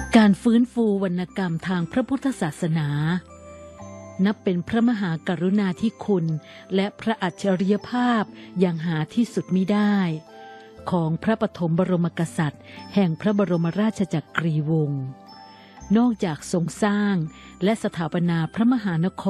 การฟื้นฟูวรรณกรรมทางพระพุทธศาสนานับเป็นพระมหากรุณาธิคุณและพระอัจฉริยภาพอย่างหาที่สุดมิได้ของพระปฐมบรมกษัตริย์แห่งพระบรมราชจักรีวงศ์นอกจากทรงสร้างและสถาปนาพระมหานคร